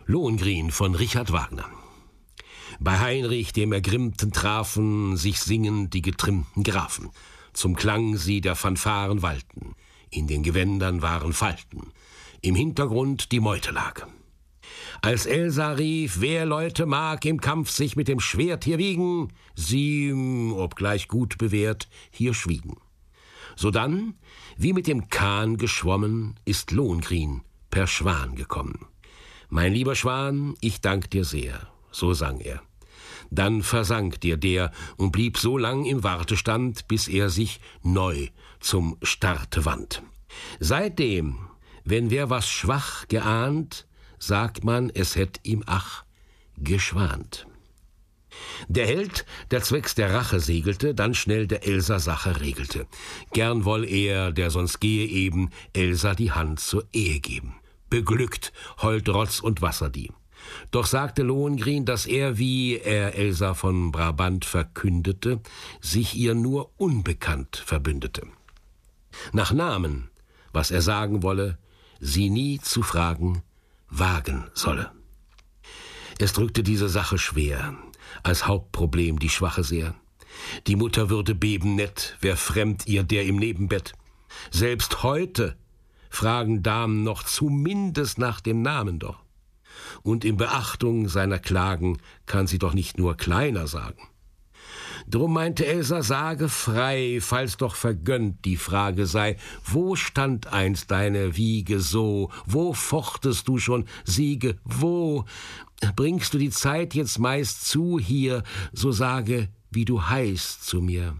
Lohengrin von Richard Wagner. Bei Heinrich dem Ergrimmten trafen sich singend die getrimmten Grafen. Zum Klang sie der Fanfaren wallten. In den Gewändern waren Falten. Im Hintergrund die Meute lag. Als Elsa rief, wer Leute mag im Kampf sich mit dem Schwert hier wiegen, sie, obgleich gut bewährt, hier schwiegen. Sodann, wie mit dem Kahn geschwommen, ist Lohengrin per Schwan gekommen. Mein lieber Schwan, ich dank dir sehr, so sang er. Dann versank dir der und blieb so lang im Wartestand, bis er sich neu zum Starte wand. Seitdem, wenn wer was schwach geahnt, sagt man, es hätt ihm ach geschwant. Der Held, der zwecks der Rache segelte, dann schnell der Elsa Sache regelte. Gern woll er, der sonst gehe eben, Elsa die Hand zur Ehe geben. Beglückt heult Rotz und Wasser die. Doch sagte Lohengrin, dass er, wie er Elsa von Brabant verkündete, sich ihr nur unbekannt verbündete. Nach Namen, was er sagen wolle, sie nie zu fragen wagen solle. Es drückte diese Sache schwer, als Hauptproblem die Schwache sehr. Die Mutter würde beben nett, wär fremd ihr der im Nebenbett. Selbst heute fragen Damen noch zumindest nach dem Namen doch. Und in Beachtung seiner Klagen kann sie doch nicht nur kleiner sagen. Drum meinte Elsa, sage frei, falls doch vergönnt die Frage sei, wo stand einst deine Wiege so, wo fochtest du schon Siege, wo bringst du die Zeit jetzt meist zu hier, so sage, wie du heißt zu mir.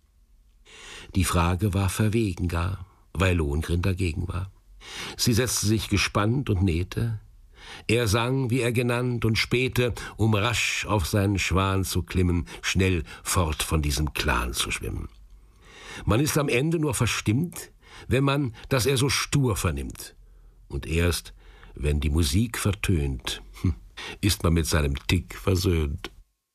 Die Frage war verwegen gar, weil Lohengrin dagegen war. Sie setzte sich gespannt und nähte. Er sang, wie er genannt, und spähte, um rasch auf seinen Schwan zu klimmen, schnell fort von diesem Clan zu schwimmen. Man ist am Ende nur verstimmt, wenn man, dass er so stur vernimmt. Und erst, wenn die Musik vertönt, ist man mit seinem Tick versöhnt.